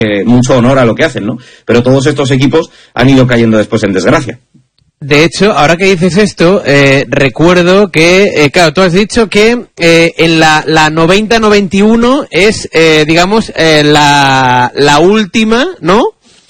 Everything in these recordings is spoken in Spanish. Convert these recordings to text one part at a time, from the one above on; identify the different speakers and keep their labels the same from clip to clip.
Speaker 1: mucho honor a lo que hacen, ¿no? Pero todos estos equipos han ido cayendo después en desgracia.
Speaker 2: De hecho, ahora que dices esto, recuerdo que, claro, tú has dicho que en la 90-91 es, digamos, la última, ¿no?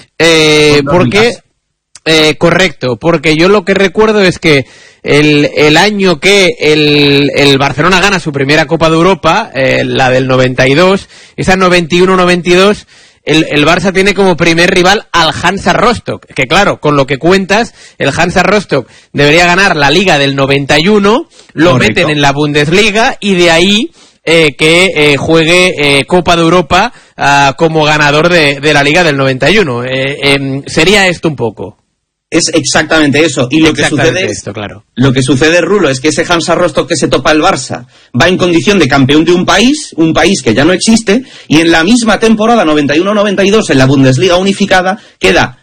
Speaker 2: Porque, correcto, porque yo lo que recuerdo es que el año que el Barcelona gana su primera Copa de Europa, la del 92, esa 91-92, el Barça tiene como primer rival al Hansa Rostock, que claro, con lo que cuentas, el Hansa Rostock debería ganar la Liga del 91, lo
Speaker 1: correcto,
Speaker 2: meten en la Bundesliga y de ahí que juegue Copa de Europa como ganador de la Liga del 91. Sería esto un poco.
Speaker 1: Es exactamente eso. Y lo que sucede es,
Speaker 2: esto, claro.
Speaker 1: Lo que sucede, Rulo, es que ese Hansa Rostock que se topa el Barça va en condición de campeón de un país que ya no existe, y en la misma temporada 91-92 en la Bundesliga unificada queda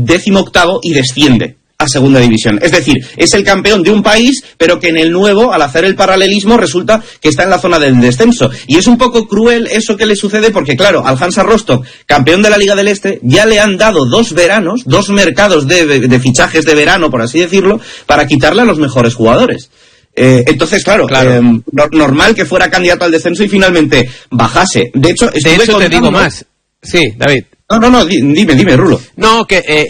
Speaker 1: 18º y desciende a segunda división. Es decir, es el campeón de un país, pero que en el nuevo, al hacer el paralelismo, resulta que está en la zona del descenso. Y es un poco cruel eso que le sucede porque, claro, al Hansa Rostock, campeón de la Liga del Este, ya le han dado 2 veranos, 2 mercados de fichajes de verano, por así decirlo, para quitarle a los mejores jugadores. Entonces, claro. Normal que fuera candidato al descenso y finalmente bajase. De hecho,
Speaker 2: te digo más. Sí, David.
Speaker 1: No, dime, Rulo.
Speaker 2: No,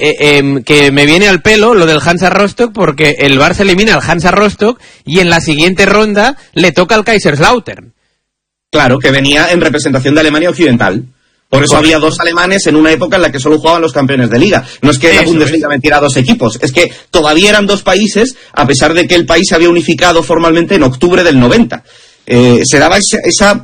Speaker 2: que me viene al pelo lo del Hansa Rostock porque el Barça elimina al Hansa Rostock y en la siguiente ronda le toca al Kaiserslautern.
Speaker 1: Claro, que venía en representación de Alemania Occidental. Por eso había 2 alemanes en una época en la que solo jugaban los campeones de liga. No es que la Bundesliga metiera 2 equipos, es que todavía eran 2 países, a pesar de que el país se había unificado formalmente en octubre del 90. Se daba esa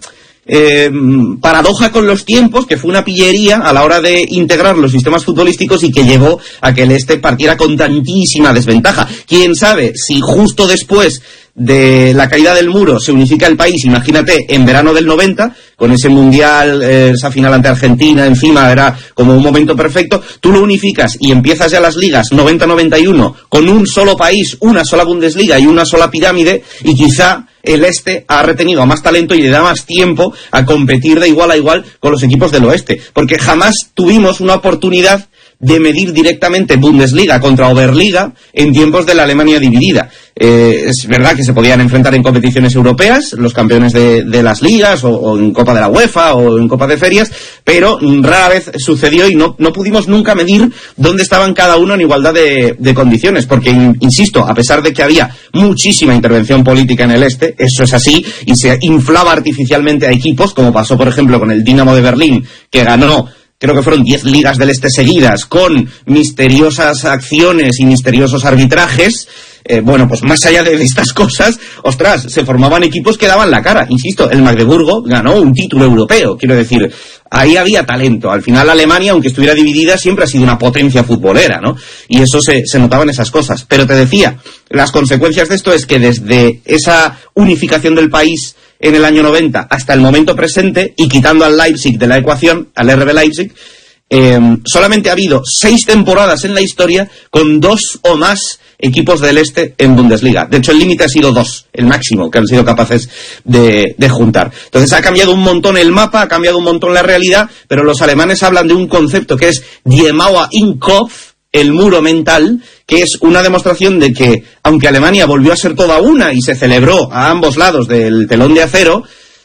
Speaker 1: paradoja con los tiempos, que fue una pillería a la hora de integrar los sistemas futbolísticos y que llevó a que el este partiera con tantísima desventaja. Quién sabe si justo después de la caída del muro se unifica el país, imagínate, en verano del 90, con ese mundial, esa final ante Argentina, encima era como un momento perfecto, tú lo unificas y empiezas ya las ligas 90-91 con un solo país, una sola Bundesliga y una sola pirámide, y quizá el este ha retenido a más talento y le da más tiempo a competir de igual a igual con los equipos del oeste, porque jamás tuvimos una oportunidad de medir directamente Bundesliga contra Oberliga en tiempos de la Alemania dividida. Es verdad que se podían enfrentar en competiciones europeas, los campeones de las ligas, o en Copa de la UEFA, o en Copa de Ferias, pero rara vez sucedió y no pudimos nunca medir dónde estaban cada uno en igualdad de condiciones, porque, insisto, a pesar de que había muchísima intervención política en el este, eso es así, y se inflaba artificialmente a equipos, como pasó, por ejemplo, con el Dinamo de Berlín, que ganó, creo que fueron 10 ligas del este seguidas, con misteriosas acciones y misteriosos arbitrajes. Bueno, pues más allá de estas cosas, ostras, se formaban equipos que daban la cara. Insisto, el Magdeburgo ganó un título europeo, quiero decir, ahí había talento. Al final Alemania, aunque estuviera dividida, siempre ha sido una potencia futbolera, ¿no? Y eso se notaba en esas cosas. Pero te decía, las consecuencias de esto es que desde esa unificación del país en el año 90 hasta el momento presente, y quitando al Leipzig de la ecuación, al RB Leipzig, solamente ha habido 6 temporadas en la historia con 2 o más equipos del este en Bundesliga. De hecho, el límite ha sido 2, el máximo que han sido capaces de juntar. Entonces ha cambiado un montón el mapa, ha cambiado un montón la realidad, pero los alemanes hablan de un concepto que es Die Mauer im Kopf, el muro mental, que es una demostración de que, aunque Alemania volvió a ser toda una y se celebró a ambos lados del telón de acero,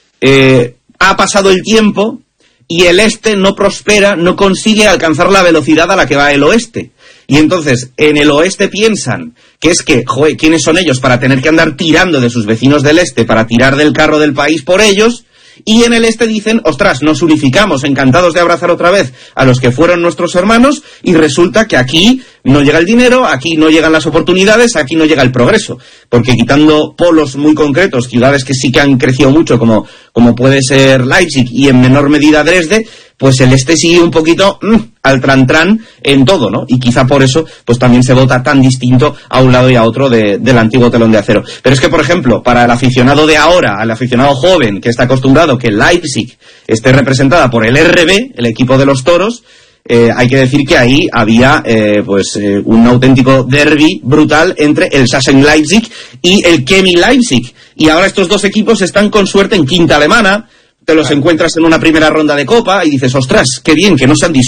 Speaker 1: ha pasado el tiempo y el este no prospera, no consigue alcanzar la velocidad a la que va el oeste. Y entonces, en el oeste piensan que es que, joder, ¿quiénes son ellos para tener que andar tirando de sus vecinos del este, para tirar del carro del país por ellos? Y en el este dicen, ostras, nos unificamos, encantados de abrazar otra vez a los que fueron nuestros hermanos, y resulta que aquí no llega el dinero, aquí no llegan las oportunidades, aquí no llega el progreso. Porque quitando polos muy concretos, ciudades que sí que han crecido mucho, como puede ser Leipzig y en menor medida Dresde, pues el este sigue un poquito al tran en todo, ¿no? Y quizá por eso pues también se vota tan distinto a un lado y a otro del antiguo telón de acero. Pero es que, por ejemplo, para el aficionado de ahora, al aficionado joven que está acostumbrado que Leipzig esté representada por el RB, el equipo de los toros, hay que decir que ahí había un auténtico derbi brutal entre el Sachsen Leipzig y el Chemie Leipzig. Y ahora estos 2 equipos están con suerte en quinta alemana. Te los encuentras en una primera ronda de Copa y dices, ostras, qué bien, que no se han